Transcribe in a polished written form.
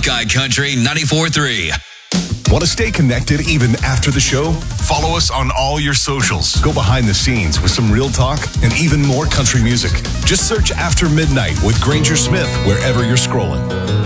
Buckeye Country 94.3. Want to stay connected even after the show? Follow us on all your socials. Go behind the scenes with some real talk and even more country music. Just search After Midnight with Granger Smith wherever you're scrolling.